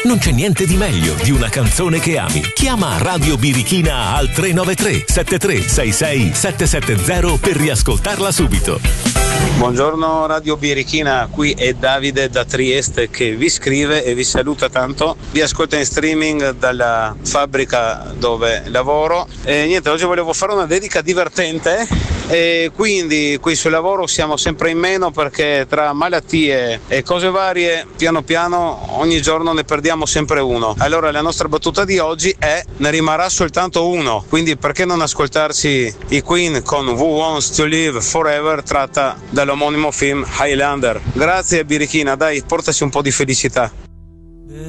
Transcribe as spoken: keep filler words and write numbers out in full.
Non c'è niente di meglio di una canzone che ami. Chiama Radio Birichina al tre nove tre sette tre sei sei sette sette zero per riascoltarla subito. Buongiorno Radio Birichina, qui è Davide da Trieste che vi scrive e vi saluta tanto. Vi ascolta in streaming dalla fabbrica dove lavoro. E niente, oggi volevo fare una dedica divertente. E quindi qui sul lavoro siamo sempre in meno perché tra malattie e cose varie piano piano ogni giorno ne perdiamo sempre uno. Allora la nostra battuta di oggi è: ne rimarrà soltanto uno, quindi perché non ascoltarci i Queen con Who Wants to Live Forever, tratta dall'omonimo film Highlander. Grazie Birichina, dai, portaci un po' di felicità.